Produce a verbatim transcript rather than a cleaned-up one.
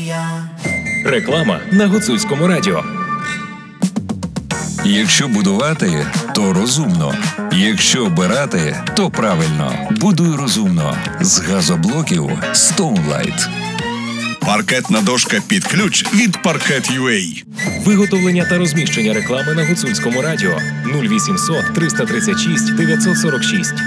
Реклама на Гуцульському радіо. Якщо будувати, то розумно. Якщо обирати, то правильно. Будуй розумно. З газоблоків Stoneline. Паркетна дошка під ключ від Паркет ю а. Виготовлення та розміщення реклами на Гуцульському радіо нуль вісімсот триста тридцять шість дев'ятсот сорок шість.